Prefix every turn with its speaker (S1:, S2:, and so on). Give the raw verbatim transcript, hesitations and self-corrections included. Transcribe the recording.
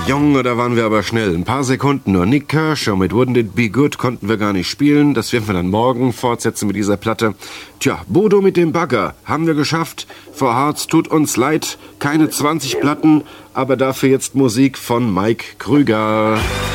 S1: Junge, da waren wir aber schnell. Ein paar Sekunden nur. Nick Kershaw mit Wouldn't It Be Good konnten wir gar nicht spielen. Das werden wir dann morgen fortsetzen mit dieser Platte. Tja, Bodo mit dem Bagger haben wir geschafft. For Hearts tut uns leid. Keine zwanzig Platten, aber dafür jetzt Musik von Mike Krüger.